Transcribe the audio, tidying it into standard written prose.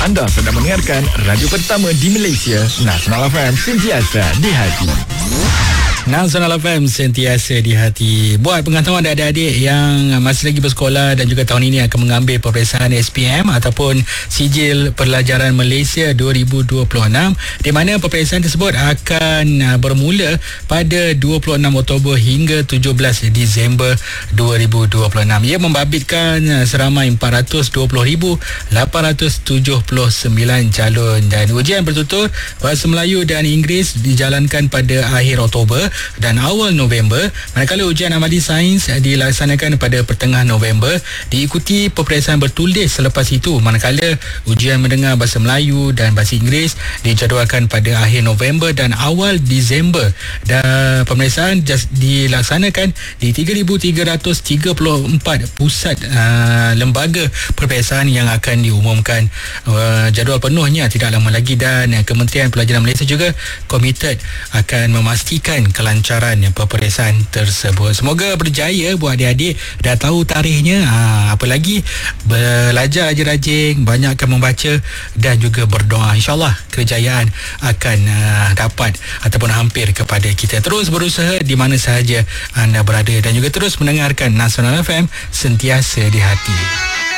Anda sedang mendengarkan radio pertama di Malaysia, Nasional FM, sentiasa di hati. Nasional FM sentiasa di hati. Buat pengetahuan adik-adik yang masih lagi bersekolah dan juga tahun ini akan mengambil peperiksaan SPM ataupun Sijil Pelajaran Malaysia 2026, di mana peperiksaan tersebut akan bermula pada 26 Oktober hingga 17 Disember 2026. Ia membabitkan seramai 420,879 calon, dan ujian bertutur Bahasa Melayu dan Inggeris dijalankan pada akhir Oktober dan awal November, manakala ujian amali sains dilaksanakan pada pertengahan November, diikuti peperiksaan bertulis selepas itu, manakala ujian mendengar Bahasa Melayu dan Bahasa Inggeris dijadualkan pada akhir November dan awal Disember, dan pemeriksaan dilaksanakan di 3,334 pusat lembaga peperiksaan yang akan diumumkan jadual penuhnya tidak lama lagi, dan Kementerian Pelajaran Malaysia juga komited akan memastikan kelancaran peperiksaan tersebut. Semoga berjaya buat adik-adik. Dah tahu tarikhnya, apa lagi belajar rajin-rajin, banyakkan membaca dan juga berdoa. InsyaAllah kejayaan akan dapat ataupun hampir kepada kita. Terus berusaha di mana sahaja anda berada dan juga terus mendengarkan Nasional FM sentiasa di hati.